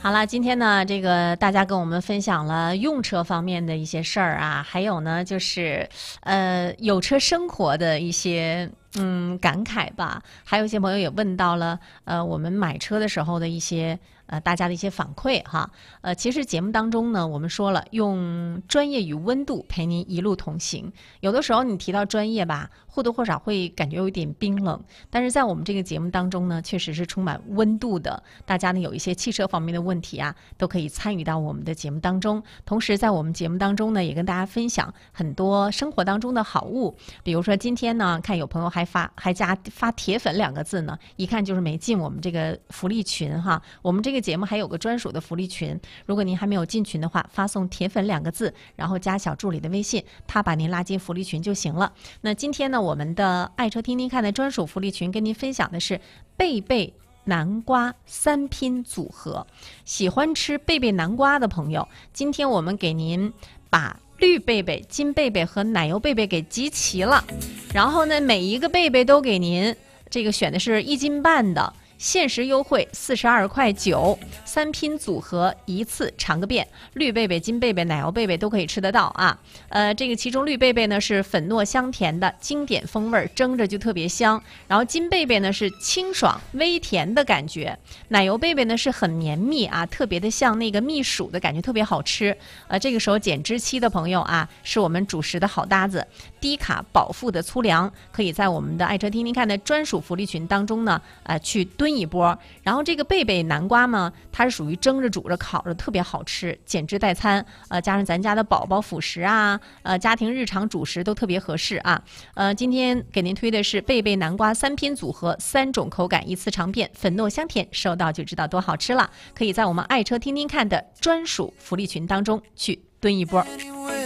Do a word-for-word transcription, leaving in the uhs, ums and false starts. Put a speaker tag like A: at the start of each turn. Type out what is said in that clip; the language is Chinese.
A: 好了，今天呢，这个大家跟我们分享了用车方面的一些事儿啊，还有呢，就是呃有车生活的一些嗯感慨吧。还有一些朋友也问到了呃我们买车的时候的一些呃大家的一些反馈哈。呃，其实节目当中呢，我们说了用专业与温度陪您一路同行。有的时候你提到专业吧，或多或少会感觉有一点冰冷，但是在我们这个节目当中呢，确实是充满温度的。大家呢有一些汽车方面的问题啊，都可以参与到我们的节目当中。同时在我们节目当中呢，也跟大家分享很多生活当中的好物。比如说今天呢，看有朋友还发还加发铁粉两个字呢，一看就是没进我们这个福利群哈。我们这个节目还有个专属的福利群，如果您还没有进群的话，发送铁粉两个字，然后加小助理的微信，他把您拉进福利群就行了。那今天呢，我们的爱车听听看的专属福利群跟您分享的是贝贝南瓜三拼组合。喜欢吃贝贝南瓜的朋友，今天我们给您把绿贝贝、金贝贝和奶油贝贝给集齐了，然后呢，每一个贝贝都给您这个选的是一斤半的，限时优惠四十二块九，三拼组合一次尝个遍，绿贝贝、金贝贝、奶油贝贝都可以吃得到啊。呃，这个其中绿贝贝呢是粉糯香甜的经典风味，蒸着就特别香。然后金贝贝呢是清爽微甜的感觉，奶油贝贝呢是很绵密啊，特别的像那个蜜薯的感觉，特别好吃。呃，这个时候减脂期的朋友啊，是我们主食的好搭子，低卡饱腹的粗粮，可以在我们的爱车听听看的专属福利群当中呢，呃，去蹲一波。然后这个贝贝南瓜呢，它是属于蒸着、煮着、烤着，特别好吃，减脂代餐。呃，加上咱家的宝宝辅食啊，呃，家庭日常主食都特别合适啊。呃，今天给您推的是贝贝南瓜三拼组合，三种口感一次尝遍，粉糯香甜，收到就知道多好吃了。可以在我们爱车听听看的专属福利群当中去蹲一波。